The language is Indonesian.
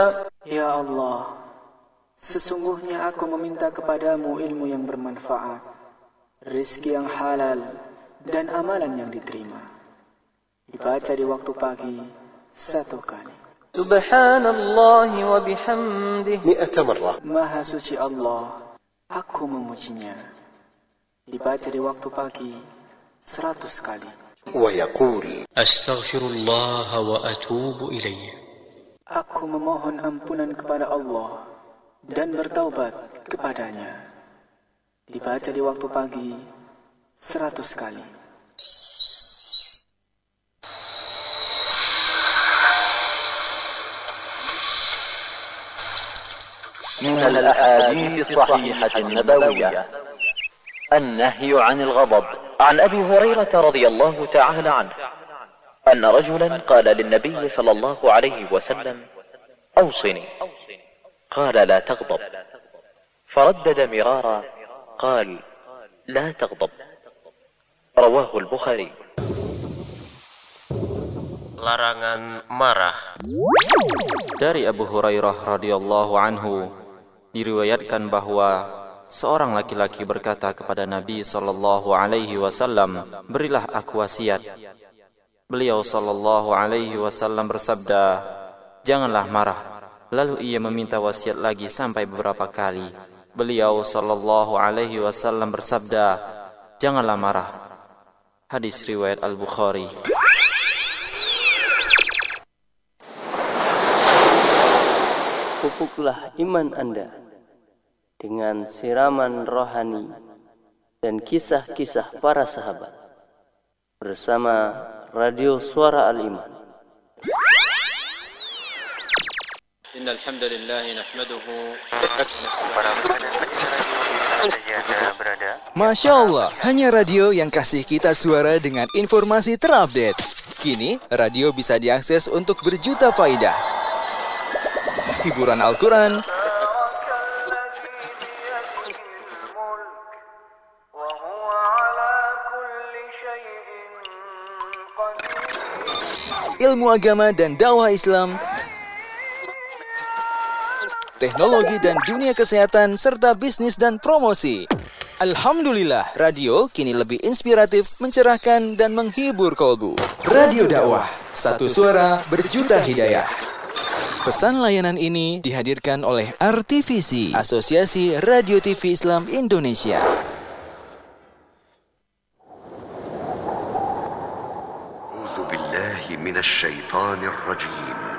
Ya Allah, sesungguhnya aku meminta kepadamu ilmu yang bermanfaat, rizki yang halal, dan amalan yang diterima. Dibaca di waktu pagi 1 kali. Subhanallah wa bihamdih 100 marrah. Maha suci Allah, aku memujinya. Dibaca di waktu pagi 100 kali. ويقول Astaghfirullah wa atubu ilaih. Aku memohon ampunan kepada Allah dan bertaubat kepadanya. Dibaca di waktu pagi 100 kali. من الأحاديث الصحيحة النبوية النهي عن الغضب. عن أبي هريرة رضي الله تعالى عنه أن رجلا قال للنبي صلى الله عليه وسلم أوصني، قال لا تغضب، فردد مرارا قال لا تغضب. رواه البخاري. Larangan marah. Dari Abu Hurairah radhiyallahu anhu diriwayatkan bahwa seorang laki-laki berkata kepada Nabi sallallahu alaihi wasallam, "Berilah aku wasiat." Beliau sallallahu alaihi wasallam bersabda, "Janganlah marah." Lalu ia meminta wasiat lagi sampai beberapa kali. Beliau sallallahu alaihi wasallam bersabda, "Janganlah marah." Hadis riwayat Al-Bukhari. Pupuklah iman Anda dengan siraman rohani dan kisah-kisah para sahabat bersama Radio Suara Al-Iman. Innal hamdalillah nahmaduhu. Masya Allah, hanya radio yang kasih kita suara dengan informasi terupdate. Kini, radio bisa diakses untuk berjuta faidah. Hiburan Al-Quran, ilmu agama dan dakwah Islam, teknologi dan dunia kesehatan, serta bisnis dan promosi. Alhamdulillah, radio kini lebih inspiratif, mencerahkan, dan menghibur kolbu. Radio dakwah, satu suara berjuta hidayah. Pesan layanan ini dihadirkan oleh RTVC, Asosiasi Radio TV Islam Indonesia. أعوذ بالله من الشيطان الرجيم